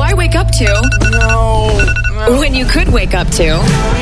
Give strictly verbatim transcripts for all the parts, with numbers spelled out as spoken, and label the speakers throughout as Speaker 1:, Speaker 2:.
Speaker 1: Why wake up to?
Speaker 2: No, no.
Speaker 1: When you could wake up to.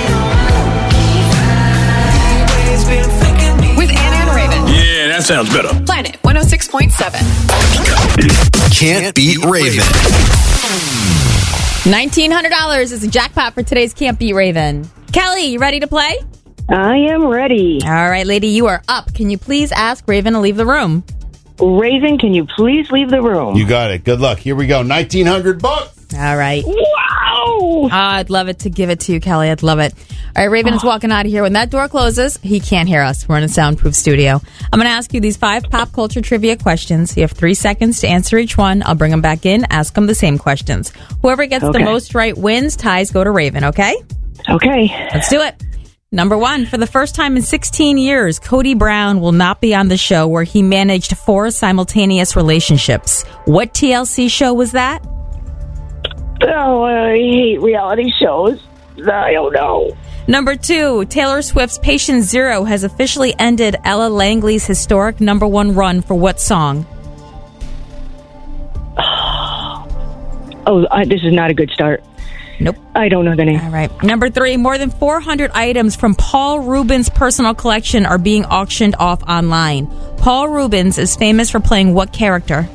Speaker 1: With Anna and Raven.
Speaker 3: Yeah, that sounds better.
Speaker 1: Planet one oh six point seven.
Speaker 4: Can't beat Raven.
Speaker 5: nineteen hundred dollars is a jackpot for today's Can't Beat Raven. Kelly, you ready to play?
Speaker 6: I am ready.
Speaker 5: All right, lady, you are up. Can you please ask Raven to leave the room?
Speaker 6: Raven, can you please leave the room?
Speaker 2: You got it. Good luck. Here we go. nineteen hundred bucks.
Speaker 5: All right.
Speaker 6: Wow!
Speaker 5: Oh, I'd love it to give it to you, Kelly. I'd love it. All right, Raven is walking out of here. When that door closes, he can't hear us. We're in a soundproof studio. I'm going to ask you these five pop culture trivia questions. You have three seconds to answer each one. I'll bring them back in, ask them the same questions. Whoever gets
Speaker 6: Okay.
Speaker 5: the most right wins. Ties go to Raven, okay?
Speaker 6: Okay.
Speaker 5: Let's do it. Number one, for the first time in sixteen years, Cody Brown will not be on the show where he managed four simultaneous relationships. What T L C show was that?
Speaker 6: Oh, I hate reality shows. I don't know.
Speaker 5: Number two, Taylor Swift's Patient Zero has officially ended Ella Langley's historic number one run for what song?
Speaker 6: Oh, I, this is not a good start.
Speaker 5: Nope.
Speaker 6: I don't know the name.
Speaker 5: All right. Number three, more than four hundred items from Paul Rubens' personal collection are being auctioned off online. Paul Rubens is famous for playing what character?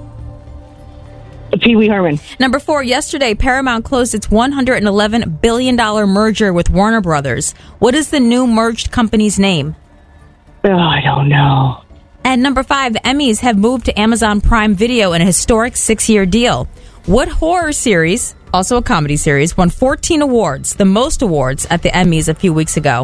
Speaker 6: Pee Wee Herman.
Speaker 5: Number four, yesterday, Paramount closed its one hundred eleven billion dollars merger with Warner Brothers. What is the new merged company's name?
Speaker 6: Oh, I don't know.
Speaker 5: And number five, the Emmys have moved to Amazon Prime Video in a historic six-year deal. What horror series, also a comedy series, won fourteen awards, the most awards at the Emmys a few weeks ago?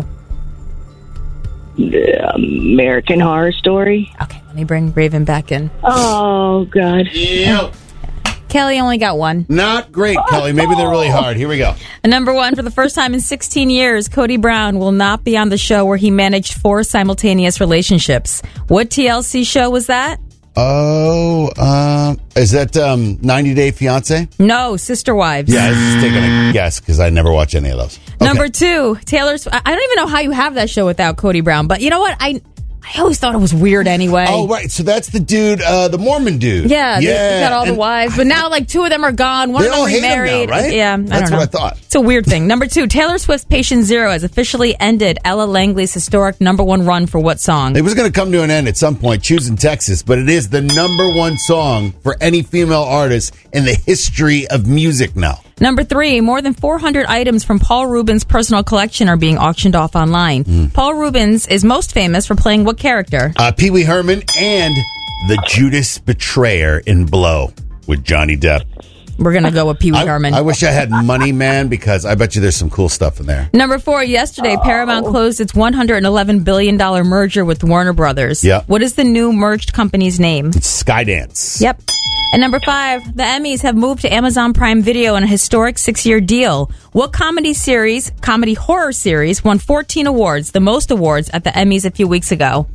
Speaker 6: The American Horror Story.
Speaker 5: Okay, let me bring Raven back in.
Speaker 6: Oh, God.
Speaker 2: Yeah.
Speaker 5: Kelly only got one.
Speaker 2: Not great, Kelly. Maybe they're really hard. Here we go.
Speaker 5: And number one, for the first time in sixteen years, Cody Brown will not be on the show where he managed four simultaneous relationships. What T L C show was that?
Speaker 2: Oh, um, is that um, ninety Day Fiancé?
Speaker 5: No, Sister Wives.
Speaker 2: Yeah, I was just taking a guess because I never watch any of those. Okay.
Speaker 5: Number two, Taylor Swift. I don't even know how you have that show without Cody Brown, but you know what? I I always thought it was weird anyway.
Speaker 2: Oh, right. So that's the dude, uh, the Mormon dude.
Speaker 5: Yeah,
Speaker 2: yeah.
Speaker 5: they got all the
Speaker 2: And
Speaker 5: wives, but now like two of them are gone. One
Speaker 2: They
Speaker 5: of them
Speaker 2: all hate him now,
Speaker 5: remarried.
Speaker 2: right?
Speaker 5: Yeah, I
Speaker 2: That's
Speaker 5: don't know.
Speaker 2: what I thought.
Speaker 5: It's a weird thing. Number two, Taylor Swift's Patient Zero has officially ended Ella Langley's historic number one run for what song?
Speaker 2: It was going to come to an end at some point, choosing Texas, but it is the number one song for any female artist in the history of music now.
Speaker 5: Number three, more than four hundred items from Paul Rubens' personal collection are being auctioned off online.
Speaker 2: Mm.
Speaker 5: Paul Rubens is most famous for playing what character?
Speaker 2: Uh, Pee Wee Herman and the Judas Betrayer in Blow with Johnny Depp.
Speaker 5: We're going to go with Pee Wee
Speaker 2: I,
Speaker 5: Herman.
Speaker 2: I wish I had Money Man because I bet you there's some cool stuff in there.
Speaker 5: Number four, yesterday,
Speaker 2: Oh.
Speaker 5: Paramount closed its one hundred eleven billion dollars merger with Warner Brothers.
Speaker 2: Yeah.
Speaker 5: What is the new merged company's name?
Speaker 2: It's Skydance.
Speaker 5: Yep. And number five, the Emmys have moved to Amazon Prime Video in a historic six-year deal. What comedy series, comedy horror series, won fourteen awards, the most awards at the Emmys a few weeks ago?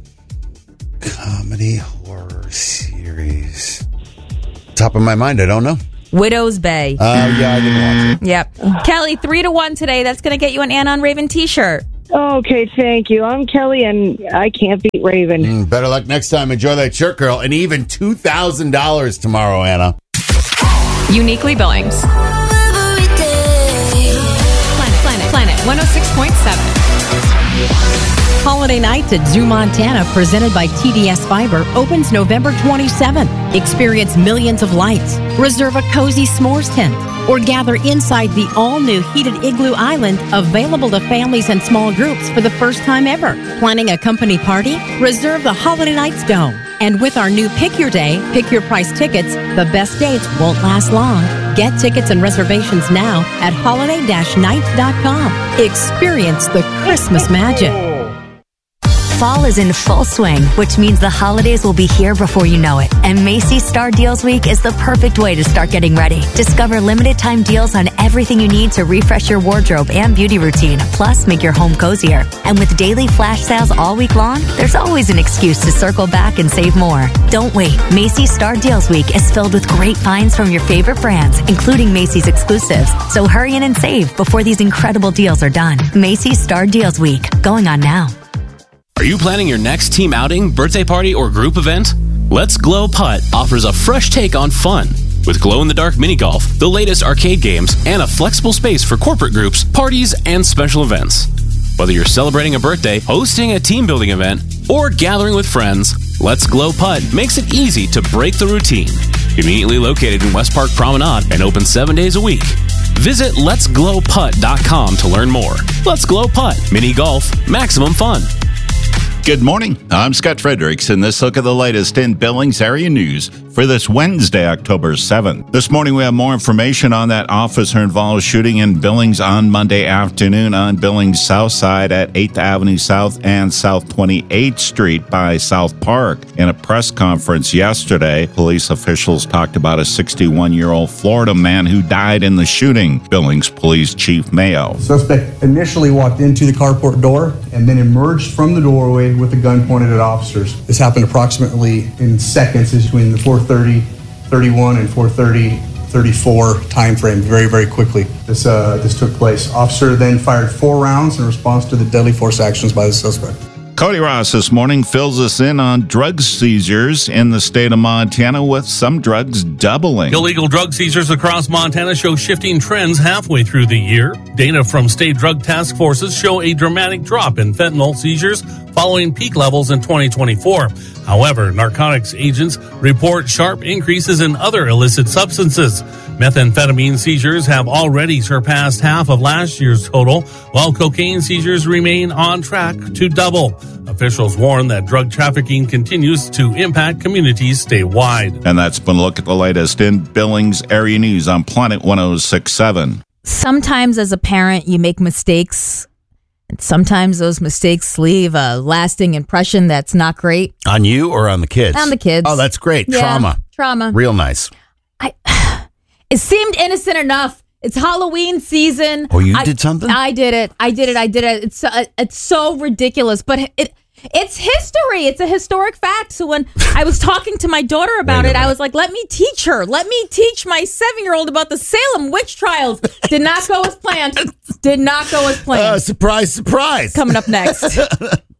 Speaker 2: Comedy horror series. Top of my mind, I don't know.
Speaker 5: Widow's Bay.
Speaker 2: Oh, uh, yeah, I didn't watch it.
Speaker 5: Yep. Kelly, three to one today. That's going to get you an Anna on Raven t-shirt.
Speaker 6: Okay, thank you. I'm Kelly, and I can't beat Raven.
Speaker 2: Mm, better luck next time. Enjoy that shirt, girl. And even two thousand dollars tomorrow, Anna.
Speaker 1: Uniquely Billings. Planet, Planet, Planet one oh six point seven.
Speaker 7: Holiday Nights at Zoo Montana, presented by T D S Fiber, opens November twenty-seventh. Experience millions of lights, reserve a cozy s'mores tent, or gather inside the all-new heated Igloo Island, available to families and small groups for the first time ever. Planning a company party? Reserve the Holiday Nights Dome. And with our new Pick Your Day, Pick Your Price tickets, the best dates won't last long. Get tickets and reservations now at holiday nights dot com. Experience the Christmas magic.
Speaker 8: Fall is in full swing, which means the holidays will be here before you know it. And Macy's Star Deals Week is the perfect way to start getting ready. Discover limited time deals on everything you need to refresh your wardrobe and beauty routine, plus make your home cozier. And with daily flash sales all week long, there's always an excuse to circle back and save more. Don't wait. Macy's Star Deals Week is filled with great finds from your favorite brands, including Macy's exclusives. So hurry in and save before these incredible deals are done. Macy's Star Deals Week, going on now.
Speaker 9: Are you planning your next team outing, birthday party, or group event? Let's Glow Putt offers a fresh take on fun. With glow-in-the-dark mini golf, the latest arcade games, and a flexible space for corporate groups, parties, and special events. Whether you're celebrating a birthday, hosting a team building event, or gathering with friends, Let's Glow Putt makes it easy to break the routine. Conveniently located in West Park Promenade and open seven days a week. Visit lets glow putt dot com to learn more. Let's Glow Putt. Mini golf. Maximum fun.
Speaker 3: Good morning. I'm Scott Fredericks, and this look at the latest in Billings area news for this Wednesday, October seventh. This morning, we have more information on that officer-involved shooting in Billings on Monday afternoon on Billings South Side at eighth Avenue South and South twenty-eighth Street by South Park. In a press conference yesterday, police officials talked about a sixty-one-year-old Florida man who died in the shooting. Billings Police Chief Mayo.
Speaker 10: Suspect initially walked into the carport door and then emerged from the doorway with a gun pointed at officers. This happened approximately in seconds between the four thirty, thirty-one and four thirty, thirty-four time frame, very, very quickly. This uh, this took place. Officer then fired four rounds in response to the deadly force actions by the suspect.
Speaker 3: Cody Ross this morning fills us in on drug seizures in the state of Montana, with some drugs doubling.
Speaker 11: Illegal drug seizures across Montana show shifting trends halfway through the year. Data from state drug task forces show a dramatic drop in fentanyl seizures following peak levels in twenty twenty-four. However, narcotics agents report sharp increases in other illicit substances. Methamphetamine seizures have already surpassed half of last year's total, while cocaine seizures remain on track to double. Officials warn that drug trafficking continues to impact communities statewide.
Speaker 3: And that's been a look at the latest in Billings area news on Planet one oh six point seven.
Speaker 5: Sometimes as a parent, you make mistakes. And sometimes those mistakes leave a lasting impression that's not great.
Speaker 2: On you or on the kids?
Speaker 5: On the kids.
Speaker 2: Oh, that's great.
Speaker 5: Yeah,
Speaker 2: Trauma.
Speaker 5: Trauma.
Speaker 2: Real nice.
Speaker 5: I, it seemed innocent enough. It's Halloween season.
Speaker 2: Oh, you
Speaker 5: I,
Speaker 2: did something?
Speaker 5: I did it. I did it. I did it. It's uh, it's so ridiculous, but it it's history. It's a historic fact. So when I was talking to my daughter about it, I was like, "Let me teach her. Let me teach my seven-year-old about the Salem witch trials." Did not go as planned. Did not go as planned.
Speaker 2: Uh, surprise, surprise.
Speaker 5: Coming up next.